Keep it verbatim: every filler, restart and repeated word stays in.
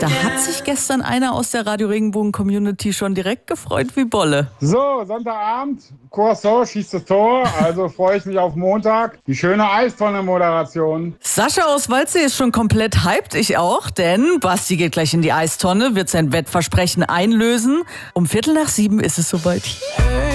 Da hat sich gestern einer aus der Radio Regenbogen-Community schon direkt gefreut wie Bolle. So, Sonntagabend, Corso schießt das Tor, also freue ich mich auf Montag. Die schöne Eistonne-Moderation. Sascha aus Waldsee ist schon komplett hyped, ich auch, denn Basti geht gleich in die Eistonne, wird sein Wettversprechen einlösen. Um Viertel nach sieben ist es soweit. Hey.